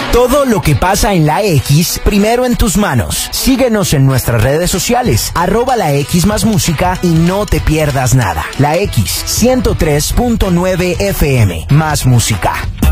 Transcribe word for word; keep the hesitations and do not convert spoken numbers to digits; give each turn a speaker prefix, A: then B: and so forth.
A: Todo lo que pasa en la X, primero en tus manos. Síguenos en nuestras redes sociales, arroba la X más música y no te pierdas nada. La X ciento tres punto nueve F M, más música.